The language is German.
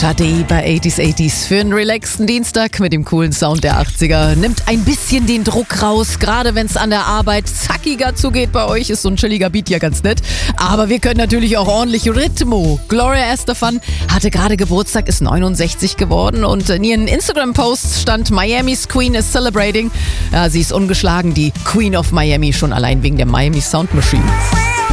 Sade bei 80s für einen relaxten Dienstag mit dem coolen Sound der 80er. Nimmt ein bisschen den Druck raus, gerade wenn es an der Arbeit zackiger zugeht bei euch, ist so ein chilliger Beat ja ganz nett. Aber wir können natürlich auch ordentlich Rhythmo. Gloria Estefan hatte gerade Geburtstag, ist 69 geworden und in ihren Instagram-Posts stand Miami's Queen is celebrating. Ja, sie ist ungeschlagen, die Queen of Miami, schon allein wegen der Miami Sound Machine.